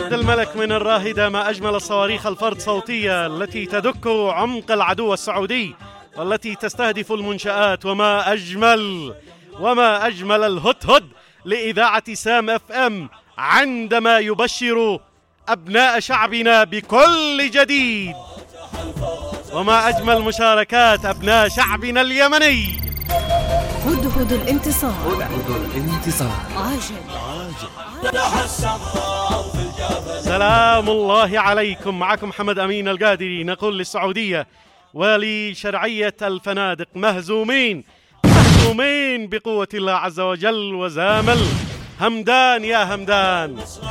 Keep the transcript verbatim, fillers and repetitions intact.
عبد الملك من الراهدة: ما أجمل الصواريخ الفرد صوتية التي تدك عمق العدو السعودي والتي تستهدف المنشآت، وما أجمل وما أجمل الهدهد لإذاعة سام اف ام عندما يبشر أبناء شعبنا بكل جديد، وما أجمل مشاركات أبناء شعبنا اليمني. هدهد الانتصار، هدهد الانتصار، عاجل عاجل. سلام الله عليكم، معكم محمد أمين القادري. نقول للسعودية ولشرعية الفنادق: مهزومين مهزومين بقوة الله عز وجل. وزامل همدان يا همدان.